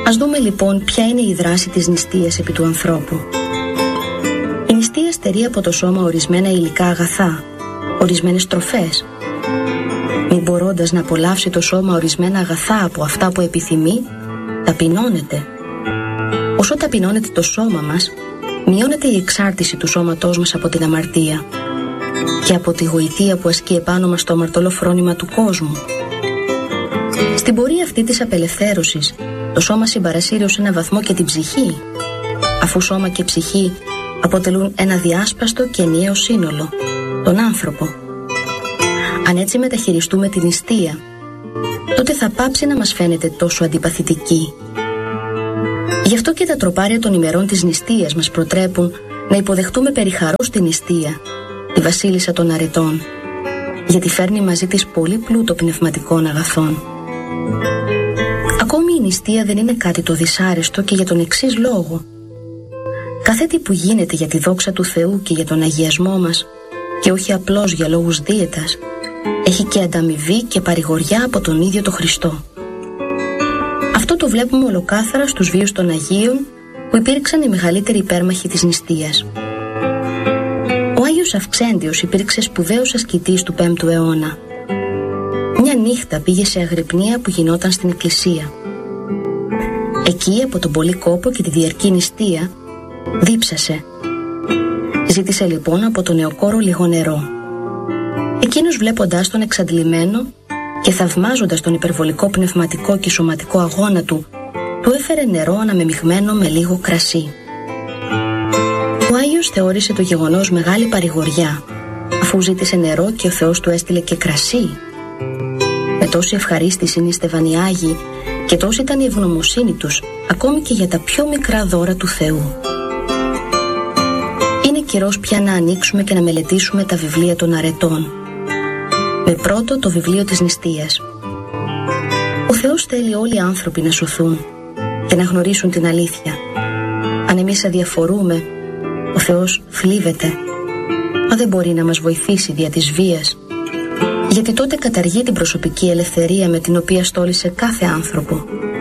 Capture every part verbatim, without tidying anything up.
Ας δούμε λοιπόν ποια είναι η δράση της νηστείας επί του ανθρώπου. Η νηστεία στερεί από το σώμα ορισμένα υλικά αγαθά, ορισμένες τροφές. Μην μπορώντας να απολαύσει το σώμα ορισμένα αγαθά από αυτά που επιθυμεί, ταπεινώνεται. Όσο ταπεινώνεται το σώμα μας, μειώνεται η εξάρτηση του σώματός μας από την αμαρτία και από τη γοητεία που ασκεί επάνω μας το αμαρτωλό φρόνημα του κόσμου. Στην πορεία αυτή της απελευθέρωσης, το σώμα συμπαρασύρει ως ένα βαθμό και την ψυχή, αφού σώμα και ψυχή αποτελούν ένα διάσπαστο και ενιαίο σύνολο, τον άνθρωπο. Αν έτσι μεταχειριστούμε την νηστεία, τότε θα πάψει να μας φαίνεται τόσο αντιπαθητική. Γι' αυτό και τα τροπάρια των ημερών της νηστείας μας προτρέπουν να υποδεχτούμε περί χαρός την νηστεία, τη βασίλισσα των αρετών, γιατί φέρνει μαζί της πολύ πλούτο πνευματικών αγαθών. Ακόμη η νηστεία δεν είναι κάτι το δυσάρεστο και για τον εξής λόγο. Κάθε τι που γίνεται για τη δόξα του Θεού και για τον αγιασμό μας και όχι απλώς για λόγους δίαιτας, έχει και ανταμοιβή και παρηγοριά από τον ίδιο τον Χριστό. Αυτό το βλέπουμε ολοκάθαρα στους βίους των Αγίων που υπήρξαν οι μεγαλύτεροι υπέρμαχοι της νηστείας. Ο Άγιος Αυξέντιος υπήρξε σπουδαίος ασκητής του πέμπτου αιώνα. Μια νύχτα πήγε σε αγρυπνία που γινόταν στην εκκλησία. Εκεί από τον πολύ κόπο και τη διαρκή νηστεία δίψασε. Ζήτησε λοιπόν από τον νεοκόρο λίγο νερό. Εκείνος βλέποντας τον εξαντλημένο και θαυμάζοντας τον υπερβολικό πνευματικό και σωματικό αγώνα του, του έφερε νερό αναμεμειγμένο με λίγο κρασί. Ο Άγιος θεώρησε το γεγονός μεγάλη παρηγοριά, αφού ζήτησε νερό και ο Θεός του έστειλε και κρασί. Με τόση ευχαρίστηση νήστευαν οι Άγιοι και τόση ήταν η ευγνωμοσύνη τους, ακόμη και για τα πιο μικρά δώρα του Θεού. Είναι καιρός πια να ανοίξουμε και να μελετήσουμε τα βιβλία των αρετών. Με πρώτο το βιβλίο της νηστείας. Ο Θεός θέλει όλοι οι άνθρωποι να σωθούν και να γνωρίσουν την αλήθεια. Αν εμείς αδιαφορούμε, ο Θεός θλίβεται, μα δεν μπορεί να μας βοηθήσει δια της βίας, γιατί τότε καταργεί την προσωπική ελευθερία με την οποία στόλισε κάθε άνθρωπο.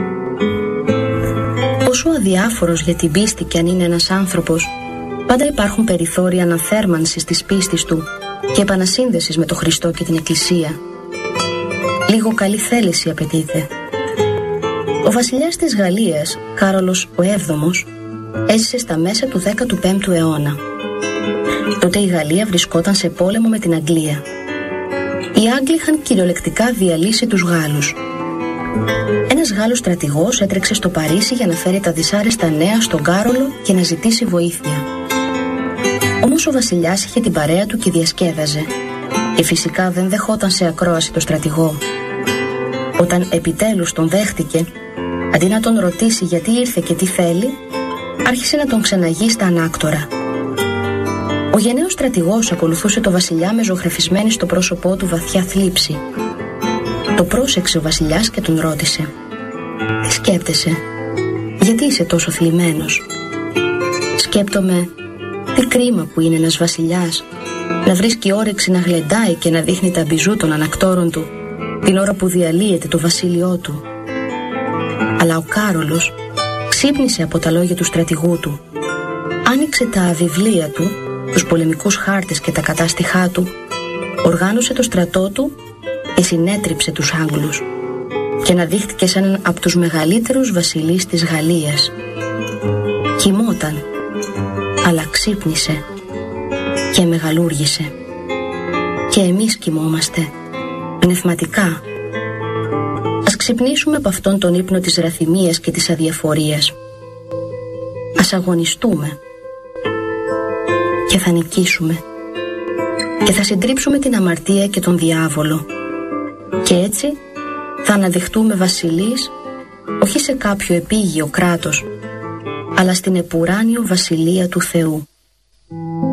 Όσο αδιάφορος για την πίστη κι αν είναι ένας άνθρωπος, πάντα υπάρχουν περιθώρια αναθέρμανσης της πίστης του και επανασύνδεσης με τον Χριστό και την Εκκλησία. Λίγο καλή θέληση απαιτείται. Ο βασιλιάς της Γαλλίας, Κάρολος ο Έβδομος, έζησε στα μέσα του δέκατου πέμπτου αιώνα. Τότε η Γαλλία βρισκόταν σε πόλεμο με την Αγγλία. Οι Άγγλοι είχαν κυριολεκτικά διαλύσει τους Γάλλους. Ένας Γάλλος στρατηγός έτρεξε στο Παρίσι για να φέρει τα δυσάρεστα νέα στον Κάρολο και να ζητήσει βοήθεια. Όμως ο βασιλιάς είχε την παρέα του και διασκέδαζε και φυσικά δεν δεχόταν σε ακρόαση το στρατηγό. Όταν επιτέλους τον δέχτηκε, αντί να τον ρωτήσει γιατί ήρθε και τι θέλει, άρχισε να τον ξεναγεί στα ανάκτορα. Ο γενναίος στρατηγός ακολουθούσε το βασιλιά με ζωγραφισμένη στο πρόσωπό του βαθιά θλίψη. Το πρόσεξε ο βασιλιάς και τον ρώτησε: «Τι σκέπτεσαι? Γιατί είσαι τόσο θλιμμένος?» «Σκέπτομαι τι κρίμα που είναι ένας βασιλιάς να βρίσκει όρεξη να γλεντάει και να δείχνει τα μπιζού των ανακτόρων του την ώρα που διαλύεται το βασίλειό του». Αλλά ο Κάρολος ξύπνησε από τα λόγια του στρατηγού του, άνοιξε τα βιβλία του, τους πολεμικούς χάρτες και τα κατάστιχά του, οργάνωσε το στρατό του και συνέτριψε τους Άγγλους και αναδείχθηκε σαν έναν από τους μεγαλύτερους βασιλείς της Γαλλίας. Κοιμόταν, αλλά ξύπνησε και μεγαλούργησε. Και εμείς κοιμόμαστε, πνευματικά. Ας ξυπνήσουμε από αυτόν τον ύπνο της ραθυμίας και της αδιαφορίας. Ας αγωνιστούμε και θα νικήσουμε και θα συντρίψουμε την αμαρτία και τον διάβολο και έτσι θα αναδειχτούμε βασιλείς όχι σε κάποιο επίγειο κράτος, αλλά στην επουράνιο βασιλεία του Θεού.